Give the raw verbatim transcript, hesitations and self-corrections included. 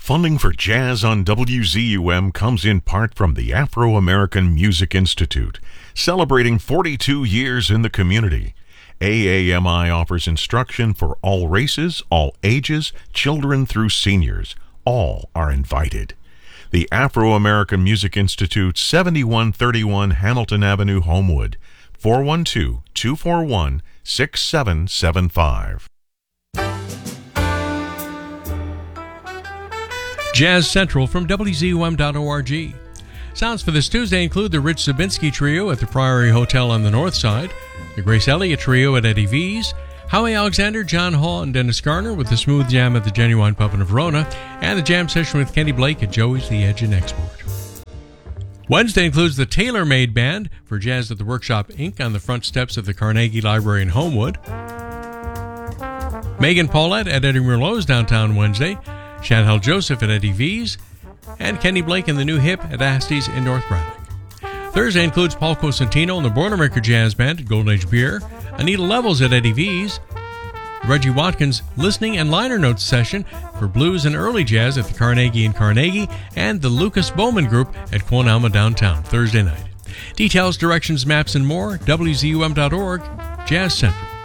Funding for Jazz on W Z U M comes in part from the Afro-American Music Institute, celebrating forty-two years in the community. A A M I offers instruction for all races, all ages, children through seniors. All are invited. The Afro-American Music Institute, seventy-one thirty-one Hamilton Avenue, Homewood, four one two, two four one, six seven seven five. Jazz Central from W Z U M dot org. Sounds for this Tuesday include the Rich Zabinski Trio at the Priory Hotel on the North Side, the Grace Elliott Trio at Eddie V's, Howie Alexander, John Hall, and Dennis Garner with the Smooth Jam at the Genuine Pub in Verona, and the jam session with Kenny Blake at Joey's The Edge and Export. Wednesday includes the Tailor Made Band for Jazz at the Workshop Incorporated on the front steps of the Carnegie Library in Homewood, Megan Paulette at Eddie Merlot's downtown Wednesday, Chantal Joseph at Eddie V's, and Kenny Blake and the New Hip at Asty's in North Braddock. Thursday includes Paul Cosentino and the Boilermaker Jazz Band at Golden Age Beer, Anita Levels at Eddie V's, Reggie Watkins Listening and Liner Notes session for blues and early jazz at the Carnegie in Carnegie, and the Lucas Bowman Group at Quon Alma downtown Thursday night. Details, directions, maps, and more, W Z U M dot org, Jazz Central.